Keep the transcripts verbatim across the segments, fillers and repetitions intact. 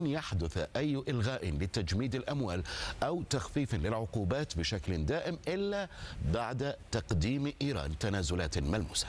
يحدث أي إلغاء لتجميد الأموال أو تخفيف للعقوبات بشكل دائم إلا بعد تقديم إيران تنازلات ملموسة.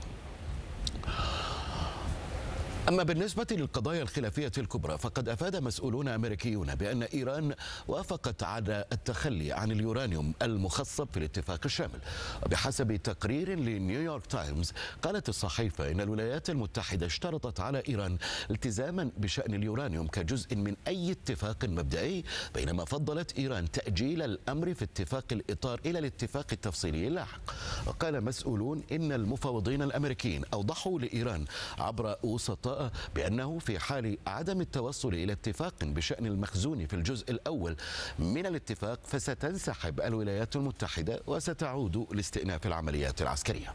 أما بالنسبة للقضايا الخلافية الكبرى فقد أفاد مسؤولون أمريكيون بأن إيران وافقت على التخلي عن اليورانيوم المخصب في الاتفاق الشامل. وبحسب تقرير لنيويورك تايمز قالت الصحيفة إن الولايات المتحدة اشترطت على إيران التزاما بشأن اليورانيوم كجزء من أي اتفاق مبدئي، بينما فضلت إيران تأجيل الأمر في اتفاق الإطار إلى الاتفاق التفصيلي اللاحق. وقال مسؤولون إن المفوضين الأمريكيين أوضحوا لإيران عبر وسطاء بأنه في حال عدم التوصل إلى اتفاق بشأن المخزون في الجزء الأول من الاتفاق فستنسحب الولايات المتحدة وستعود لاستئناف العمليات العسكرية.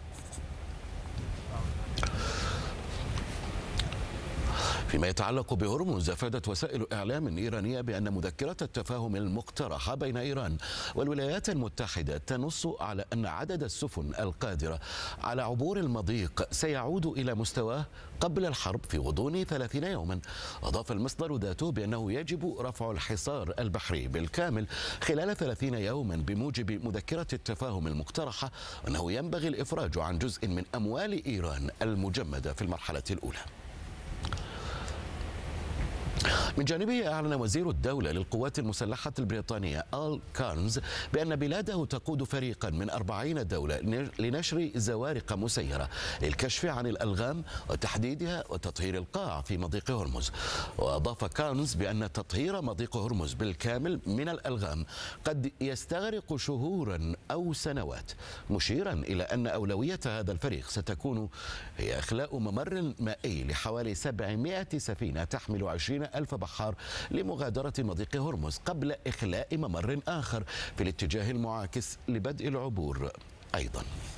فيما يتعلق بهرمز أفادت وسائل إعلام إيرانية بأن مذكرة التفاهم المقترحة بين إيران والولايات المتحدة تنص على أن عدد السفن القادرة على عبور المضيق سيعود إلى مستواه قبل الحرب في غضون ثلاثين يوما. أضاف المصدر ذاته بأنه يجب رفع الحصار البحري بالكامل خلال ثلاثين يوما بموجب مذكرة التفاهم المقترحة، وأنه ينبغي الإفراج عن جزء من أموال إيران المجمدة في المرحلة الأولى. من جانبه أعلن وزير الدولة للقوات المسلحة البريطانية آل كارنز بأن بلاده تقود فريقا من أربعين دولة لنشر زوارق مسيرة للكشف عن الألغام وتحديدها وتطهير القاع في مضيق هرمز. وأضاف كارنز بأن تطهير مضيق هرمز بالكامل من الألغام قد يستغرق شهورا أو سنوات، مشيرا إلى أن أولوية هذا الفريق ستكون هي إخلاء ممر مائي لحوالي سبعمائة سفينة تحمل عشرين ألف بحار لمغادرة مضيق هرمز قبل إخلاء ممر آخر في الاتجاه المعاكس لبدء العبور أيضا.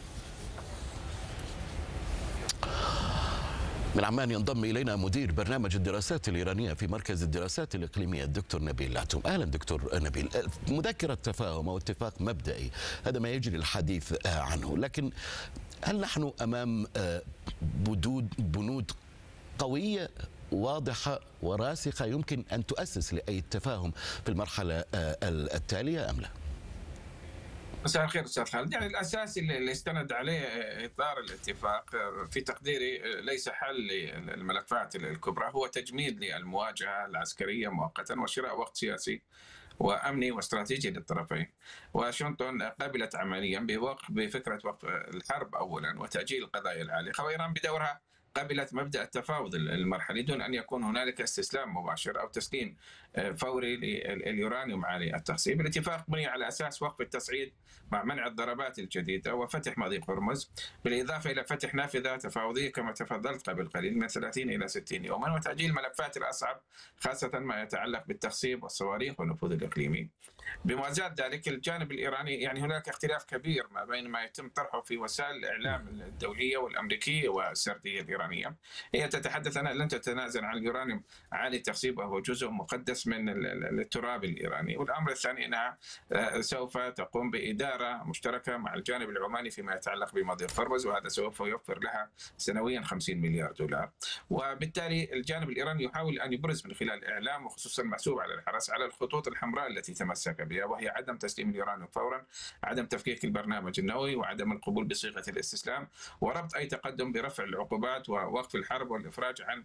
من عمان ينضم إلينا مدير برنامج الدراسات الإيرانية في مركز الدراسات الإقليمية الدكتور نبيل لعتوم. أهلا دكتور نبيل. مذكرة تفاهم أو اتفاق مبدئي هذا ما يجري الحديث عنه، لكن هل نحن أمام بدود بنود قوية واضحة وراسخة يمكن أن تؤسس لأي تفاهم في المرحلة التالية أم لا؟ مساء الخير أستاذ خالد. يعني الأساس اللي استند عليه إطار الاتفاق في تقديري ليس حل للملفات الكبرى، هو تجميد للمواجهة العسكرية مؤقتا وشراء وقت سياسي وأمني واستراتيجي للطرفين. واشنطن قبلت عمليا بوقف بفكرة وقف الحرب أولا وتأجيل القضايا العالقة، وإيران بدورها قبلت مبدأ التفاوض المرحلي دون أن يكون هنالك استسلام مباشر أو تسليم فوري لليورانيوم عالي التخصيب. الاتفاق بني على أساس وقف التصعيد مع منع الضربات الجديدة وفتح مضيق هرمز، بالإضافة إلى فتح نافذة تفاوضية كما تفضلت قبل قليل من ثلاثين إلى ستين يوما، وتأجيل ملفات الأصعب خاصة ما يتعلق بالتخصيب والصواريخ والنفوذ الإقليمي. بموازاة ذلك الجانب الإيراني يعني هناك اختلاف كبير ما بين ما يتم طرحه في وسائل الإعلام الدولية والأمريكية والسردية الإيرانية. هي تتحدث أنها لن تتنازل عن اليورانيوم عالي التخصيب وهو جزء مقدس من التراب الإيراني، والأمر الثاني أنها سوف تقوم بإدارة مشتركة مع الجانب العماني فيما يتعلق بمضيق هرمز، وهذا سوف يوفر لها سنويا خمسين مليار دولار. وبالتالي الجانب الإيراني يحاول أن يبرز من خلال الإعلام وخصوصا المحسوب على الحرس على الخطوط الحمراء التي تمسك بها، وهي عدم تسليم اليورانيوم فورا، عدم تفكيك البرنامج النووي، وعدم القبول بصيغة الاستسلام، وربط أي تقدم برفع العقوبات ووقف الحرب والإفراج عن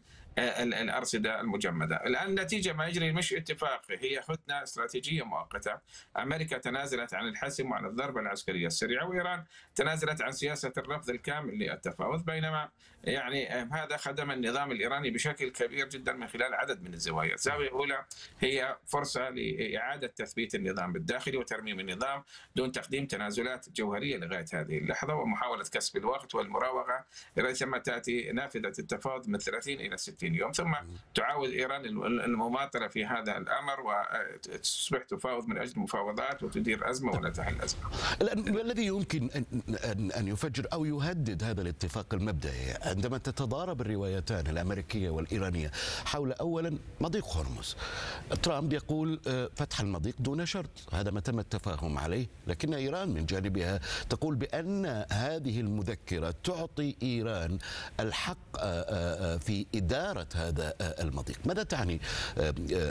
الأرصدة المجمدة. الآن النتيجة ما يجري مش اتفاق، هي هدنة استراتيجية مؤقتة. أمريكا تنازلت عن الحسم وعن الضربة العسكرية السريعة، وإيران تنازلت عن سياسة الرفض الكامل للتفاوض، بينما يعني هذا خدم النظام الإيراني بشكل كبير جدا من خلال عدد من الزوايا. الزاوية الأولى هي فرصة لإعادة تثبيت النظام بالداخل وترميم النظام دون تقديم تنازلات جوهرية لغاية هذه اللحظة، ومحاولة كسب الوقت والمراوغة ريثما تأتي نافذة التفاوض من ثلاثين إلى ستين يوم، ثم تعاود إيران المماطلة في هذا الأمر وتصبح تفاوض من أجل مفاوضات وتدير أزمة ولا تحل أزمة. ما الذي يمكن أن أن يفجر أو يهدد هذا الاتفاق المبدئي عندما تتضارب الروايتان الأمريكية والإيرانية حول أولا مضيق هرمز؟ ترامب يقول فتح المضيق دون شرط، هذا ما تم التفاهم عليه، لكن إيران من جانبها تقول بأن هذه المذكرة تعطي إيران الحق الحق في إدارة هذا المضيق. ماذا تعني